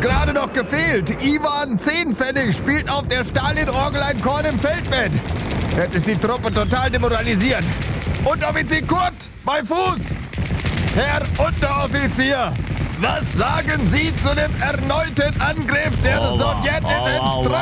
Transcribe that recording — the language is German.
gerade noch gefehlt. Iwan 10 Pfennig spielt auf der Stalin-Orgel ein Korn im Feldbett. Jetzt ist die Truppe total demoralisiert. Unteroffizier Kurt, bei Fuß! Herr Unteroffizier, was sagen Sie zu dem erneuten Angriff der sowjetischen